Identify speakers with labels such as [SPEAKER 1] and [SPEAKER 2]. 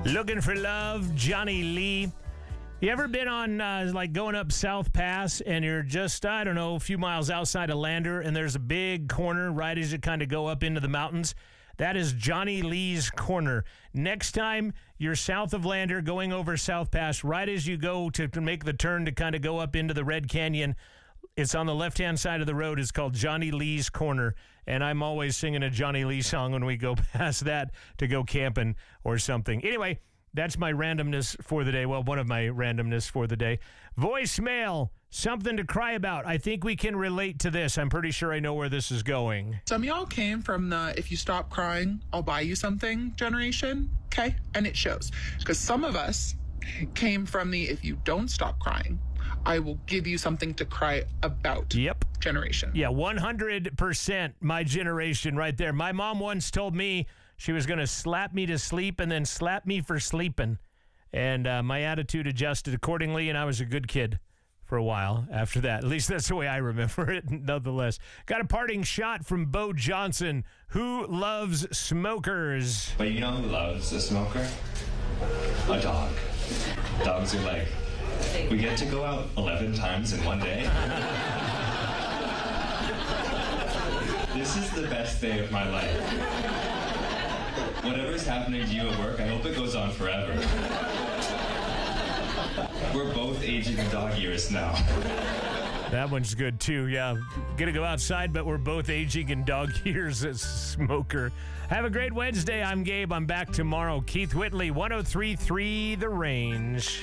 [SPEAKER 1] Looking for Love, Johnny Lee. You ever been on, like, going up South Pass and you're just, I don't know, a few miles outside of Lander and there's a big corner right as you kind of go up into the mountains? That is Johnny Lee's Corner. Next time you're south of Lander going over South Pass, right as you go to make the turn to kind of go up into the Red Canyon, it's on the left-hand side of the road. It's called Johnny Lee's Corner, and I'm always singing a Johnny Lee song when we go past that to go camping or something. Anyway, that's my randomness for the day. Well, one of my randomness for the day. Voicemail, something to cry about. I think we can relate to this. I'm pretty sure I know where this is going.
[SPEAKER 2] Some of y'all came from the if you stop crying, I'll buy you something generation, okay? And it shows. Because some of us came from the if you don't stop crying, I will give you something to cry about generation.
[SPEAKER 1] Yeah, 100% my generation right there. My mom once told me she was going to slap me to sleep and then slap me for sleeping. And my attitude adjusted accordingly, and I was a good kid for a while after that. At least that's the way I remember it, nonetheless. Got a parting shot from Bo Johnson. Who loves smokers?
[SPEAKER 3] But you know who loves a smoker? A dog. Dogs are like, we get to go out 11 times in one day. This is the best day of my life. Whatever's happening to you at work, I hope it goes on forever. We're both aging in dog years now.
[SPEAKER 1] That one's good, too. Yeah, gonna go outside, but we're both aging in dog years as smoker. Have a great Wednesday. I'm Gabe. I'm back tomorrow. Keith Whitley, 103.3 The Range.